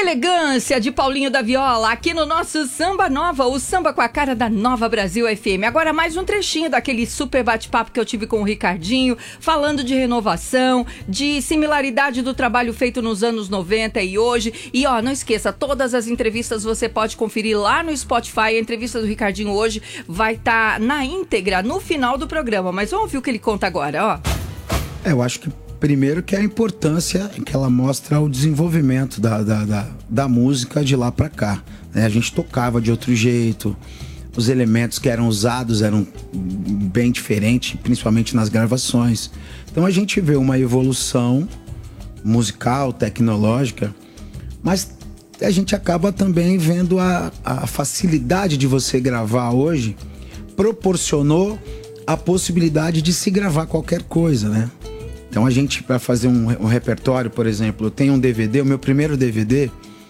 Elegância de Paulinho da Viola, aqui no nosso Samba Nova, o samba com a cara da Nova Brasil FM. Agora mais um trechinho daquele super bate-papo que eu tive com o Ricardinho, falando de renovação, de similaridade do trabalho feito nos anos 90 e hoje. E ó, não esqueça, todas as entrevistas você pode conferir lá no Spotify. A entrevista do Ricardinho hoje vai estar na íntegra no final do programa, mas vamos ouvir o que ele conta agora, ó. Eu acho que primeiro que é a importância que ela mostra o desenvolvimento da música de lá pra cá, né? A gente tocava de outro jeito, os elementos que eram usados eram bem diferentes, principalmente nas gravações. Então a gente vê uma evolução musical, tecnológica, mas a gente acaba também vendo a facilidade de você gravar hoje proporcionou a possibilidade de se gravar qualquer coisa, né? Então a gente, para fazer um repertório, por exemplo, eu tenho um DVD, o meu primeiro DVD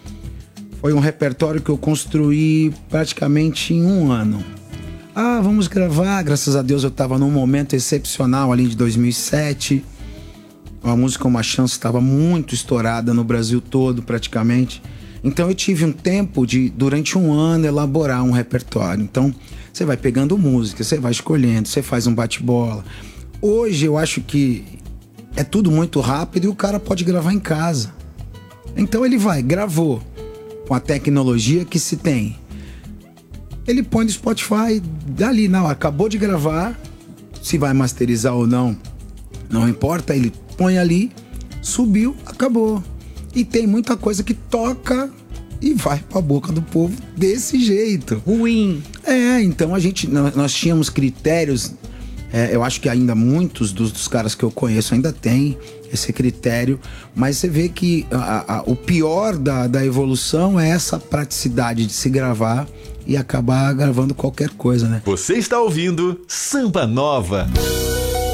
foi um repertório que eu construí praticamente em um ano. Ah, vamos gravar, graças a Deus eu estava num momento excepcional ali de 2007, a música Uma Chance estava muito estourada no Brasil todo praticamente, então eu tive um tempo de, durante um ano, elaborar um repertório. Então você vai pegando música, você vai escolhendo, você faz um bate-bola. Hoje eu acho que é tudo muito rápido e o cara pode gravar em casa. Então ele gravou com a tecnologia que se tem. Ele põe no Spotify, dali, não, acabou de gravar, se vai masterizar ou não, não importa, ele põe ali, subiu, acabou. E tem muita coisa que toca e vai pra boca do povo desse jeito. Ruim. Então nós tínhamos critérios. Eu acho que ainda muitos dos caras que eu conheço ainda tem esse critério, mas você vê que o pior da evolução é essa praticidade de se gravar e acabar gravando qualquer coisa, né? Você está ouvindo Samba Nova.